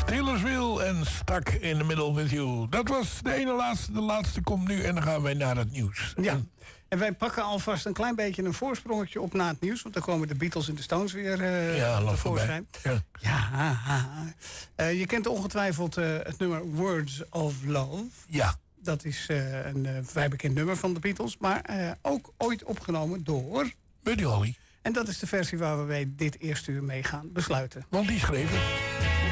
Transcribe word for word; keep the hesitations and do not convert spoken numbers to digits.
Taylorsville en Stuck in the Middle with You. Dat was de ene laatste, de laatste komt nu en dan gaan wij naar het nieuws. Ja, en wij pakken alvast een klein beetje een voorsprongetje op na het nieuws, want dan komen de Beatles en de Stones weer uh, ja, tevoorschijn. Ja, ja uh, je kent ongetwijfeld uh, het nummer Words of Love. Ja. Dat is uh, een uh, vrij bekend nummer van de Beatles, maar uh, ook ooit opgenomen door Buddy Holly. En dat is de versie waar we bij dit eerste uur mee gaan besluiten. Want die schreef het.